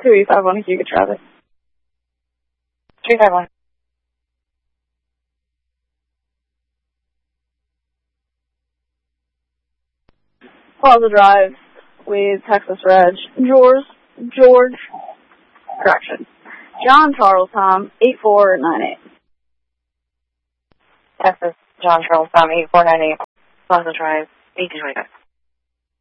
2E51 if you could traffic. 351. Plaza Drive with Texas Reg. George, correction. John Charles Tom, 8498. Texas, John Charles Tom, 8498. Plaza Drive, 1825.